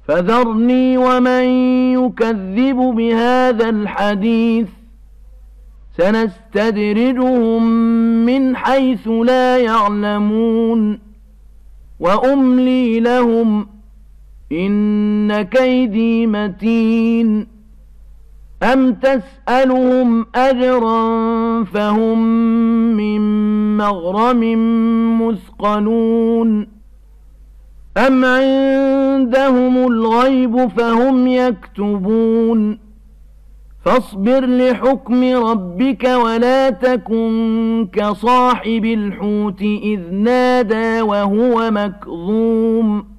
فذرني ومن يكذب بهذا الحديث سنستدرجهم من حيث لا يعلمون وأملي لهم إن كيدي متين أم تسألهم أجرا فهم من مغرم مثقلون أم عندهم الغيب فهم يكتبون فاصبر لحكم ربك ولا تكن كصاحب الحوت إذ نادى وهو مكظوم